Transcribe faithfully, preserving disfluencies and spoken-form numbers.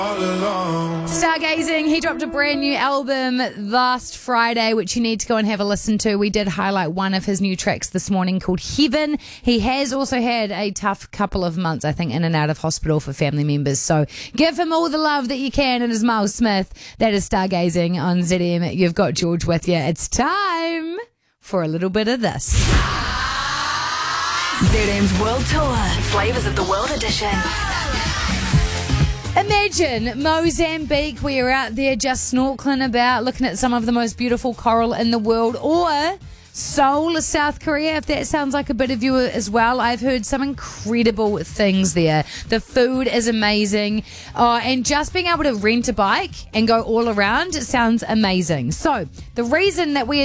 Stargazing, he dropped a brand new album last Friday, which you need to go and have a listen to. We did highlight one of his new tracks this morning called Heaven. He has also had a tough couple of months, I think, in and out of hospital for family members. So give him all the love that you can. It is Miles Smith. That is Stargazing on Z M. You've got George with you. It's time for a little bit of this. Z M's World Tour, Flavours of the World Edition. Imagine Mozambique, we are out there just snorkeling about, looking at some of the most beautiful coral in the world, or Seoul, South Korea, if that sounds like a bit of you as well. I've heard some incredible things there. The food is amazing, uh, and just being able to rent a bike and go all around, it sounds amazing. So the reason that we